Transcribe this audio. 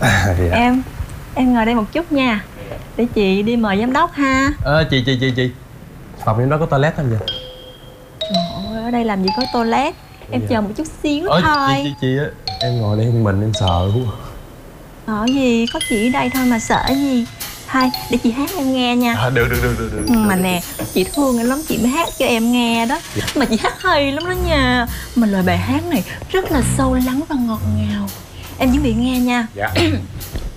Dạ. Em ngồi đây một chút nha, để chị đi mời giám đốc ha. Chị phòng em đó có toilet không vậy? Trời ơi, ở đây làm gì có toilet. Em chờ một chút xíu thôi. Chị á, em ngồi đây mình em sợ quá. Sợ gì, có chị ở đây thôi mà sợ gì. Thôi, để chị hát em nghe nha. Được. Mà nè, chị thương em lắm, chị mới hát cho em nghe đó. Mà chị hát hay lắm đó nha. Mà lời bài hát này rất là sâu lắng và ngọt ngào. Em chuẩn bị nghe nha. Dạ.